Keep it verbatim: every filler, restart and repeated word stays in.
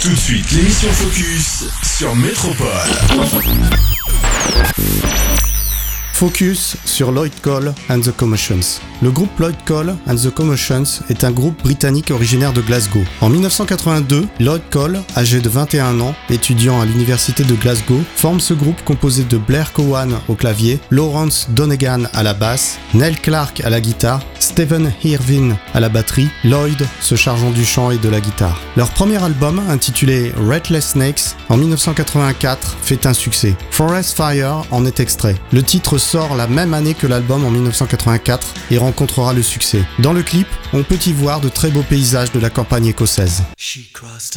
Tout de suite, l'émission Focus sur Métropole. Focus sur Lloyd Cole and the Commotions. Le groupe Lloyd Cole and the Commotions est un groupe britannique originaire de Glasgow. En dix-neuf cent quatre-vingt-deux, Lloyd Cole, âgé de vingt et un ans, étudiant à l'université de Glasgow, forme ce groupe composé de Blair Cowan au clavier, Lawrence Donegan à la basse, Neil Clark à la guitare, Stephen Irwin à la batterie, Lloyd se chargeant du chant et de la guitare. Leur premier album, intitulé Rattlesnake Snakes, en dix-neuf cent quatre-vingt-quatre, fait un succès. Forest Fire en est extrait. Le titre sort la même année que l'album en dix-neuf cent quatre-vingt-quatre et rencontrera le succès. Dans le clip, on peut y voir de très beaux paysages de la campagne écossaise.